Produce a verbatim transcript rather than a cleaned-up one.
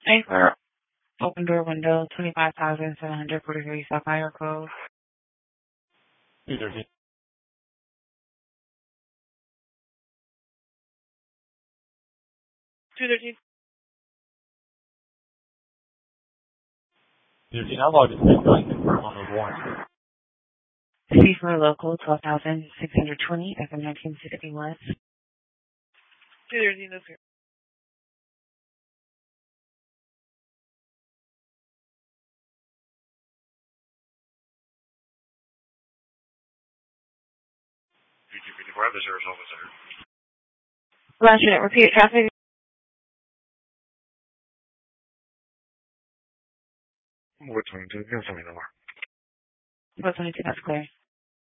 A for open door window, twenty-five thousand seven hundred forty-three Sapphire Cove. two thirteen. two thirteen. two thirteen, how long does it going to confirm on the warrant? C for local, twelve thousand six hundred twenty, F M nineteen sixty West. two thirteen, that's here. two two fifty-four, I have the service officer. Last unit, repeat traffic. What twenty-two? Give me something more. four twenty-two, that's clear.